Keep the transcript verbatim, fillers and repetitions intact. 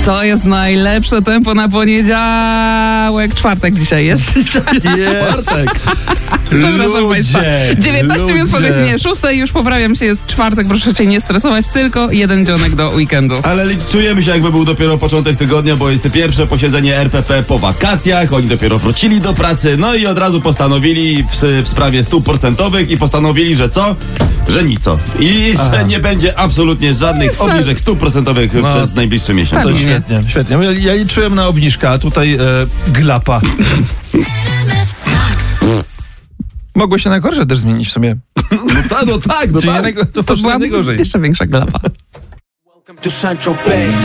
To jest najlepsze tempo na poniedziałek. Czwartek dzisiaj jest. Czwartek. Przepraszam Państwa. dziewiętnaście minut po godzinie szóstej. Już poprawiam się, jest czwartek. Proszę się nie stresować. Tylko jeden dzionek do weekendu. Ale czujemy się, jakby był dopiero początek tygodnia, bo jest to pierwsze posiedzenie R P P po wakacjach. Oni dopiero wrócili do pracy. No i od razu postanowili w, w sprawie stóp procentowych i postanowili, że co? Że nico. I Aha. że nie będzie absolutnie żadnych No obniżek stóp procentowych no. przez najbliższy miesiąc. To świetnie, świetnie. Ja, ja liczyłem na obniżkę, a tutaj e, glapa. Mogło się na gorsze też zmienić w sumie. No tak, no tak. No Czyli tak. nie, to, To była najgorzej. jeszcze większa glapa. Welcome to Central Bay.